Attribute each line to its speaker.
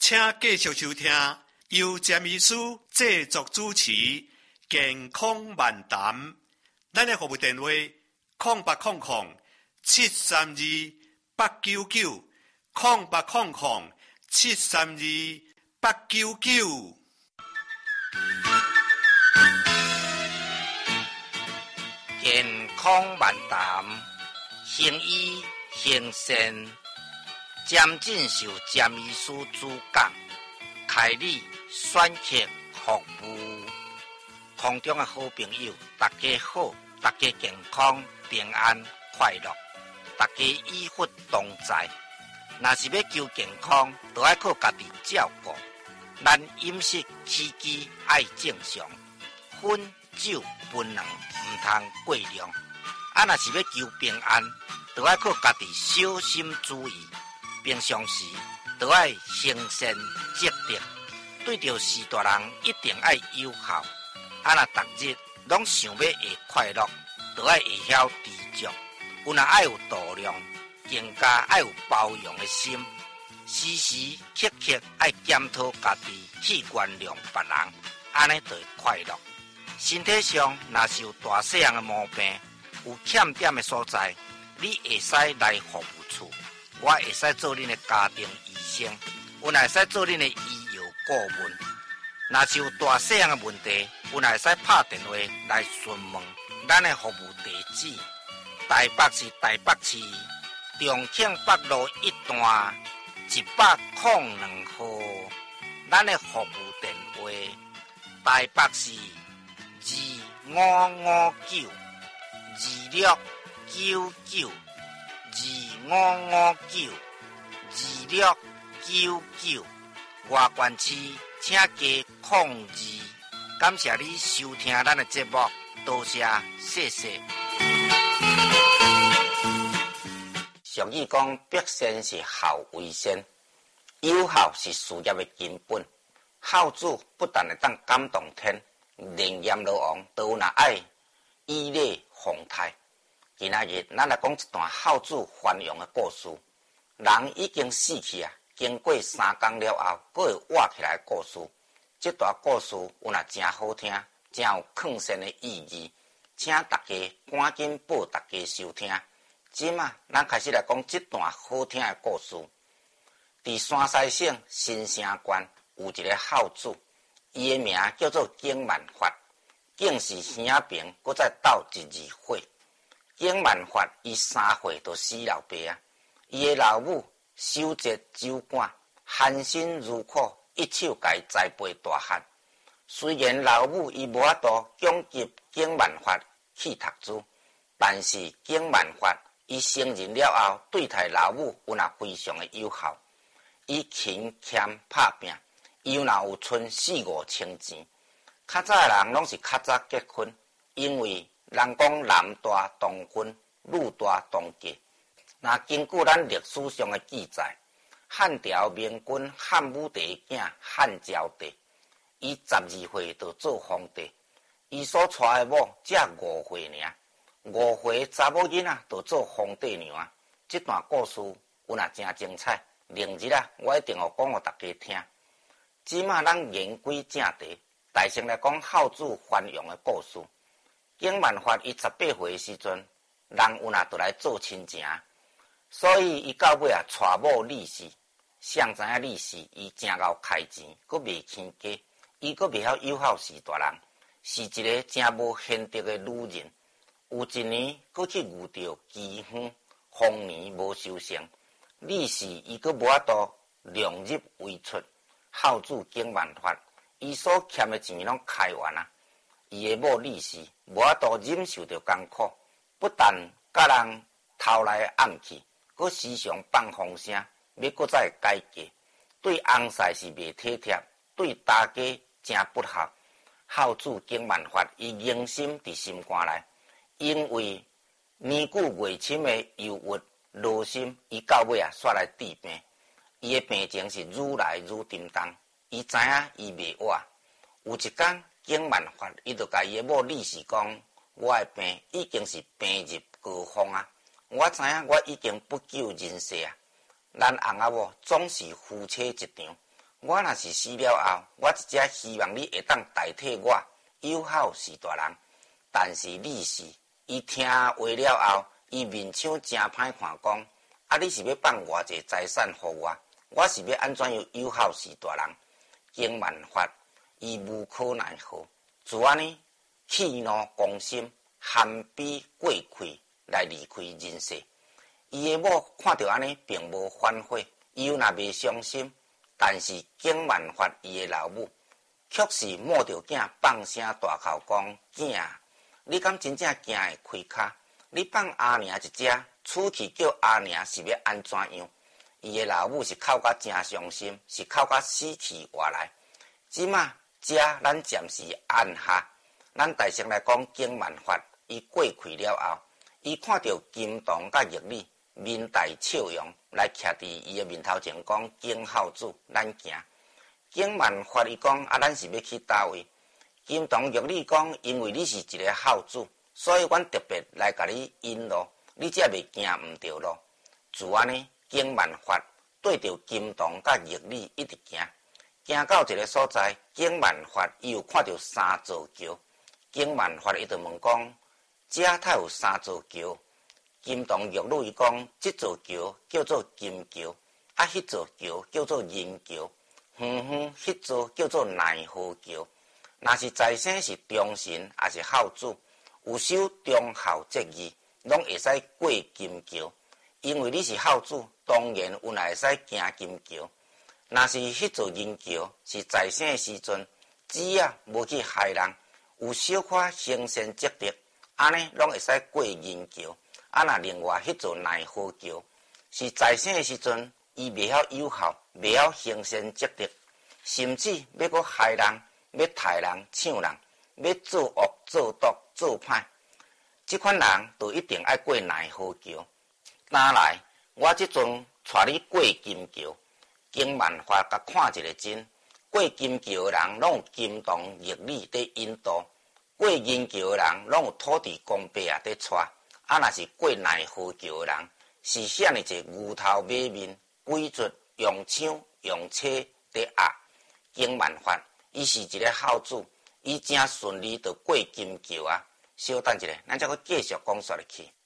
Speaker 1: 请继续收听由詹医师制作主持健康漫谈。咱的服务电话0800-732-899，0800-732-899。
Speaker 2: 健康漫谈，行医行善，詹进修詹医师主讲，开立选择服务。空中的好朋友，大家好，大家健康平安快乐，大家医福同在。若是要求健康，就要靠家己照顾。咱饮食起居爱正常，烟酒槟榔唔通过量。若是要求平安，就要靠家己小心注意。平常时就要行善积德，对着事大人一定要友好。若逐日拢想要会快乐，就要会晓知足。有若爱有度量，更加爱有包容的心。时时刻刻爱检讨家己，去原谅别人，安尼就会快乐。身体上若是有大细样的毛病，有欠点的所在，你会使来服务处，我会使做恁的家庭医生，有若会使做恁的医药顾问。若是有大细样的问题，有若会使拍电话来询问。咱的服务地址：台北市台北市重庆北路一段102号。咱的服务电话：台北市2559，2559，2559，外县市请加02。感谢你收听咱的节目，多谢，谢谢。俗语讲，百善是孝为先，友好是事业的根本。孝子不但会当感动天，连阎罗王都有若爱以礼奉泰。今仔日咱来讲一段孝子翻扬的故事。人已经死去啊，经过3天了后，佫会活起来的故事。这段故事有若真好听，真有劝善的意义，请大家赶紧报大家收听。即马咱开始来讲这段好听的故事。伫山西省新城县有一个孝子，伊的名叫做景万发。景是生平，搁再斗一字火。景万发伊3岁就死老爸啊！伊的老母守节守寡，含辛茹苦，一手甲伊栽培大汉。虽然老母伊无法度供给景万发去读书，但是景万发伊成人了后，对待老母有若非常的友好。伊勤俭拍拼，伊有若有存4-5千钱。较早的人拢是较早结婚，因为人讲男大当婚，女大当嫁。那根据咱历史上的记载，汉朝明君汉武帝囝汉昭帝，伊12岁就做皇帝，伊所娶的某才5岁尔，5岁查某囡仔就做皇帝娘啊！这段故事有若真精彩，明日啊，我一定要讲给大家听。即马咱言归正题，大先来讲孝子翻扬的故事。景万发伊18岁的时阵，人有若就来做亲情，所以伊到尾啊娶某李氏。谁知影李氏伊真够开钱，佫袂亲家，伊佫袂晓友好事大人，是一个真无贤德的女人。有一年，佫去遇到饥荒，丰年无收成，李氏伊佫无法度量入为出。孝子景万发，伊所欠的钱拢开完啊！伊的某李氏无法度忍受着艰苦，不但甲人偷来暗去，佫时常放风声，要佫再改嫁。对翁婿是袂体贴，对大家真不孝。孝子景万发，伊硬心伫心肝内，因为年久月深的忧郁劳心，伊到尾啊煞来治病。伊的病情是愈来愈沉重，伊知影伊袂活。有一天，景万发伊就甲伊的某李氏讲：“我的病已经是病入膏肓啊！我知影我已经不救人世啊！咱翁仔某总是夫妻一场， 我若是死了后，我一只希望你会当代替我，友好是大人。但是你是，伊听话了后，伊面相真歹看，讲啊，你是要放偌济财产互我？我是要安怎样友好是大人？经万法，伊无可奈何，就安尼气怒攻心，含悲过气来离开人世。伊的某看到安尼，并无反悔，伊又若袂伤心。但是经万法，伊的老母却是摸着囝放声大哭，讲：囝，你敢真正惊会开骹？你放阿娘一只，出去叫阿娘是要安怎样？伊的老母是哭甲真伤心，是哭甲死去活来。即马遮咱暂时按下，咱大声来讲经万法，伊过去了后，伊看到金童甲玉女面带笑容来徛伫伊的面头前，讲：经孝子，咱行。经万法伊讲啊，咱是要去倒位？金童玉女讲：因为你是一个孝子，所以阮特别来甲你引路，你才袂行毋着路。就安尼，经万法对着金童甲玉女一直行，行到一个所在，经万法伊又看到三座桥。经万法伊就问讲：遮太有三座桥？金童玉女伊讲：这座桥叫做金桥，啊，迄座桥叫做银桥，迄座叫做奈何桥。若是在生是忠臣，还是孝子，有守忠孝节义，拢会使过金桥。因为你是孝子，当然有会使行金桥。若是迄座银桥，是在生时阵，只要无去害人，有小可行善积德，安尼拢会使过银桥。啊，那另外迄座奈何桥，是在生的时阵，伊袂晓友好，袂晓行善积德，甚至要搁害人，要杀人、抢人，要做恶、做毒、做歹，这款人就一定爱过奈何桥。哪来？我即阵带你过金桥，经万法甲看一个真，过金桥的人拢有金童玉女在引导，过银桥的人拢有土地公伯啊在带。啊，若是过奈何桥的人，是遐尼一牛头马面、鬼卒用枪用车在压。经万法，伊是一个孝子，伊真顺利就过金桥啊！稍等一下，咱再搁继续讲说落去。